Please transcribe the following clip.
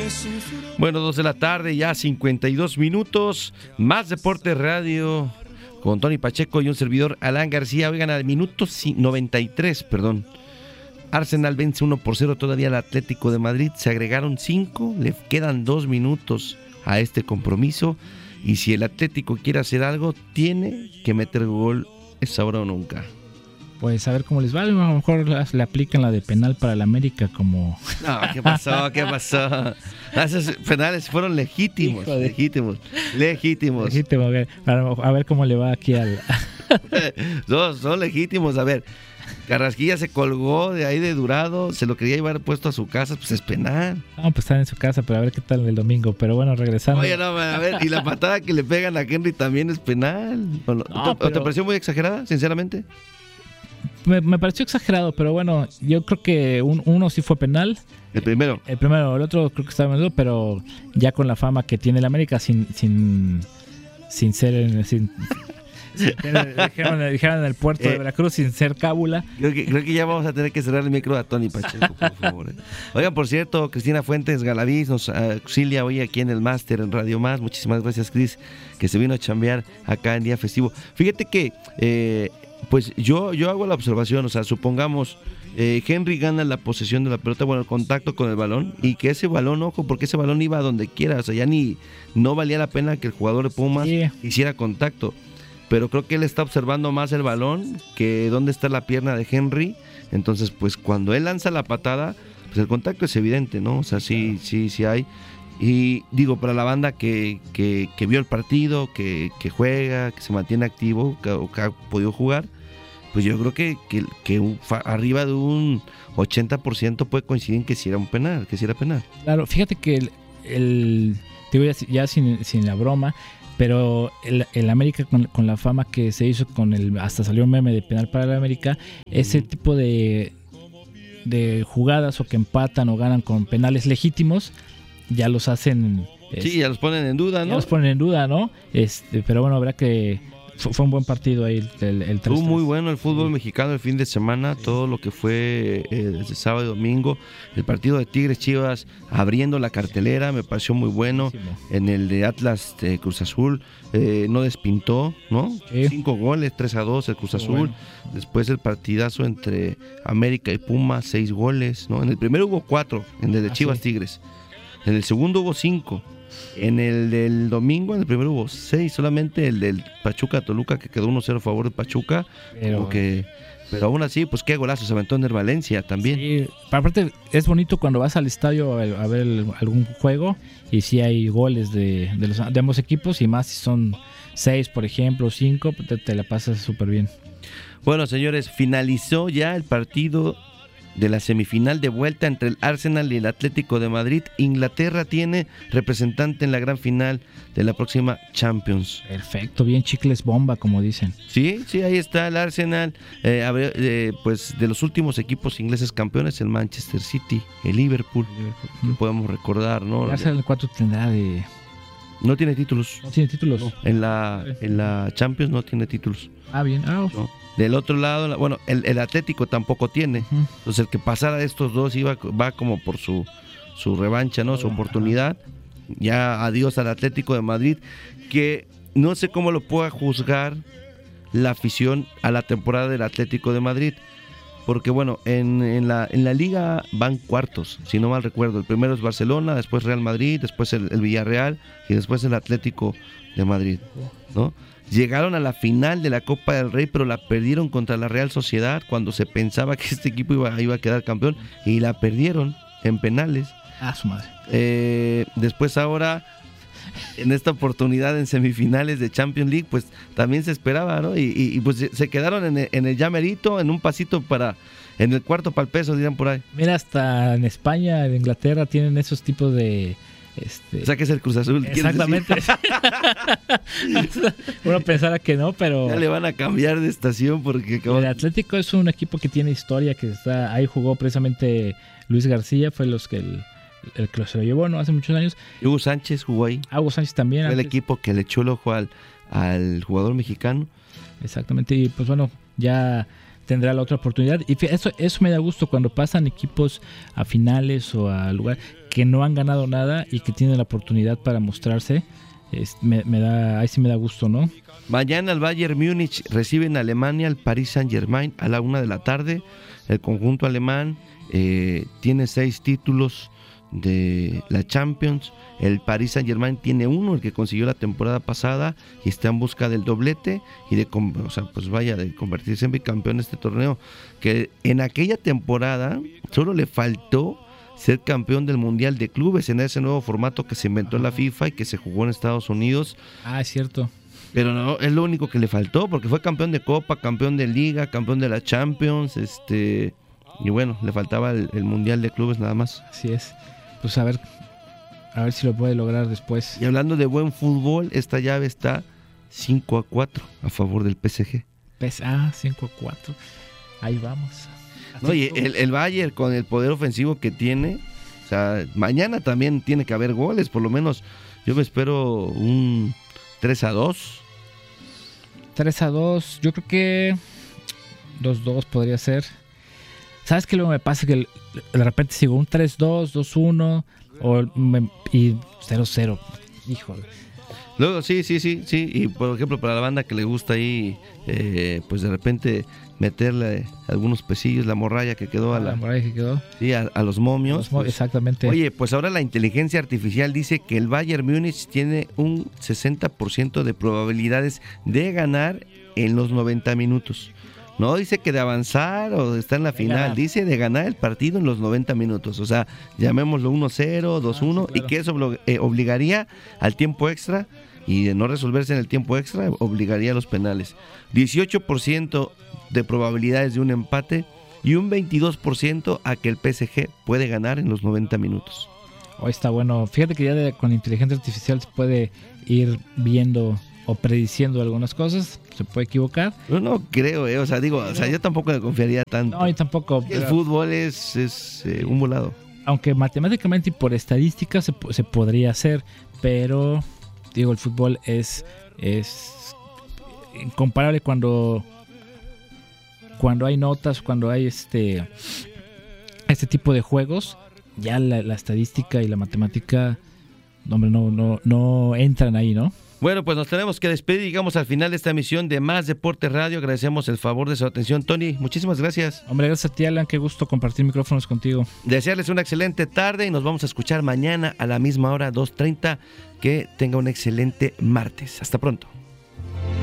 Bueno, 2 de la tarde, ya 52 minutos. Más Deporte Radio con Tony Pacheco y un servidor, Alan García. Oigan, al minuto 93, perdón. Arsenal vence 1-0 todavía al Atlético de Madrid. Se agregaron 5, le quedan 2 minutos a este compromiso. Y si el Atlético quiere hacer algo, tiene que meter gol. Es ahora o nunca. Pues a ver cómo les va. A lo mejor le aplican la de penal para el América como... No, ¿qué pasó? ¿Qué pasó? Esos penales fueron legítimos. Legítimos. A ver cómo le va aquí al... Son legítimos. A ver, Carrasquilla se colgó de ahí de Durado, se lo quería llevar puesto a su casa, pues es penal. No, pues están en su casa, pero a ver qué tal el domingo. Pero bueno, regresando. Oye, no, a ver, y la patada que le pegan a Henry también es penal. ¿Te pareció muy exagerada, sinceramente? Me pareció exagerado, pero bueno, yo creo que uno sí fue penal. El primero, el otro creo que estaba menudo, pero ya con la fama que tiene el América sin ser... dijeron en el puerto de Veracruz sin ser cábula. Creo que ya vamos a tener que cerrar el micro a Tony Pacheco, por favor. Oigan, por cierto, Cristina Fuentes Galaviz nos auxilia hoy aquí en el máster en Radio Más. Muchísimas gracias, Cris, que se vino a chambear acá en día festivo. Fíjate que pues yo hago la observación, o sea, supongamos Henry gana la posesión de la pelota, bueno, el contacto con el balón, y que ese balón, ojo, porque ese balón iba a donde quiera, o sea, ya no valía la pena que el jugador de Pumas hiciera contacto, pero creo que él está observando más el balón que dónde está la pierna de Henry. Entonces, pues cuando él lanza la patada, pues el contacto es evidente, ¿no? O sea, sí hay. Y digo, para la banda que vio el partido, que juega, que se mantiene activo, que ha podido jugar, pues yo creo que arriba de un 80% puede coincidir en que sí era un penal, que sí era penal. Claro, fíjate que digo ya sin la broma, pero el América con la fama que se hizo hasta salió un meme de penal para el América, ese tipo de jugadas o que empatan o ganan con penales legítimos, ya los hacen... Sí, ya los ponen en duda, ¿no? Pero bueno, habrá que... Fue un buen partido ahí el 3-3. Fue muy bueno el fútbol mexicano el fin de semana, todo lo que fue desde sábado y domingo. El partido de Tigres Chivas abriendo la cartelera me pareció muy bueno. En el de Atlas Cruz Azul no despintó, ¿no? 5 goles, 3-2 el Cruz Azul. Bueno. Después el partidazo entre América y Pumas, 6 goles, ¿no? En el primero hubo 4, en el de Chivas Tigres. En el segundo hubo 5. En el del domingo, en el primero hubo 6, solamente el del Pachuca-Toluca, que quedó 1-0 a favor de Pachuca, pero aún así, pues qué golazo se aventó en el Valencia también. Sí, aparte es bonito cuando vas al estadio a ver algún juego y si hay goles de ambos equipos, y más si son 6, por ejemplo, 5, te la pasas súper bien. Bueno, señores, finalizó ya el partido de la semifinal de vuelta entre el Arsenal y el Atlético de Madrid. Inglaterra tiene representante en la gran final de la próxima Champions. Perfecto, bien chicles bomba, como dicen. Sí, ahí está el Arsenal. Pues de los últimos equipos ingleses campeones, el Manchester City, el Liverpool. Que podemos recordar, ¿no? El Arsenal, ¿cuánto tendrá de...? No tiene títulos. No tiene títulos. No, en la Champions no tiene títulos. Bien. No. Del otro lado, bueno, el Atlético tampoco tiene. Entonces el que pasara de estos dos va como por su revancha, ¿no? Su oportunidad. Ya adiós al Atlético de Madrid, que no sé cómo lo pueda juzgar la afición a la temporada del Atlético de Madrid. Porque bueno, en la liga van cuartos, si no mal recuerdo. El primero es Barcelona, después Real Madrid, después el Villarreal y después el Atlético de Madrid, ¿no? Llegaron a la final de la Copa del Rey, pero la perdieron contra la Real Sociedad cuando se pensaba que este equipo iba a quedar campeón, y la perdieron en penales. Su madre. Después ahora, en esta oportunidad en semifinales de Champions League, pues también se esperaba, ¿no? Y pues se quedaron en el llamerito, en un pasito en el cuarto para el peso, dirán por ahí. Mira, hasta en España, en Inglaterra tienen esos tipos de... O sea que es el Cruz Azul. Exactamente. Uno pensara que no, pero... Ya le van a cambiar de estación porque... El Atlético es un equipo que tiene historia, que está ahí jugó precisamente Luis García, fue el que se lo llevó, ¿no? Hace muchos años. Hugo Sánchez jugó ahí. Hugo Sánchez también. Fue el equipo que le echó el ojo al jugador mexicano. Exactamente, y pues bueno, ya tendrá la otra oportunidad. Y eso me da gusto cuando pasan equipos a finales o a lugar que no han ganado nada y que tienen la oportunidad para mostrarse. Ahí sí me da gusto, ¿no? Mañana el Bayern Múnich recibe en Alemania al Paris Saint-Germain a la 1:00 p.m. El conjunto alemán tiene 6 títulos de la Champions. El Paris Saint-Germain tiene 1, el que consiguió la temporada pasada, y está en busca del doblete y de convertirse en bicampeón de este torneo, que en aquella temporada solo le faltó ser campeón del Mundial de Clubes en ese nuevo formato que se inventó en la FIFA y que se jugó en Estados Unidos. Es cierto. Pero no, es lo único que le faltó, porque fue campeón de Copa, campeón de Liga, campeón de la Champions, y bueno, le faltaba el Mundial de Clubes nada más. Así es. Pues a ver si lo puede lograr después. Y hablando de buen fútbol, esta llave está 5-4 a favor del PSG. 5-4. Ahí vamos. No, y el Bayern, con el poder ofensivo que tiene, o sea, mañana también tiene que haber goles, por lo menos yo me espero un 3-2. 3-2, yo creo que 2-2 podría ser. ¿Sabes qué luego me pasa? Que de repente sigo un 3-2, 2-1 y 0-0. Híjole. Luego, sí. Y por ejemplo, para la banda que le gusta ahí, pues de repente meterle algunos pesillos, la morralla que quedó la morralla que quedó. Sí, a los momios. Pues, exactamente. Oye, pues ahora la inteligencia artificial dice que el Bayern Múnich tiene un 60% de probabilidades de ganar en los 90 minutos. No dice que de avanzar o de estar en la final, dice de ganar el partido en los 90 minutos. O sea, llamémoslo 1-0, 2-1, sí, claro. Y que eso obligaría al tiempo extra, y de no resolverse en el tiempo extra, obligaría a los penales. 18% de probabilidades de un empate y un 22% a que el PSG puede ganar en los 90 minutos. Hoy está bueno. Fíjate que ya con inteligencia artificial se puede ir viendo o prediciendo algunas cosas. Se puede equivocar. Yo no creo, o sea, yo tampoco le confiaría tanto. No, yo tampoco. El fútbol es un volado. Aunque matemáticamente y por estadística se podría hacer, pero digo, el fútbol es incomparable cuando hay notas, cuando hay este tipo de juegos. Ya la estadística y la matemática, hombre, no entran ahí, ¿no? Bueno, pues nos tenemos que despedir. Llegamos al final de esta emisión de Más Deporte Radio. Agradecemos el favor de su atención. Tony, muchísimas gracias. Hombre, gracias a ti, Alan. Qué gusto compartir micrófonos contigo. Desearles una excelente tarde y nos vamos a escuchar mañana a la misma hora, 2:30. Que tenga un excelente martes. Hasta pronto.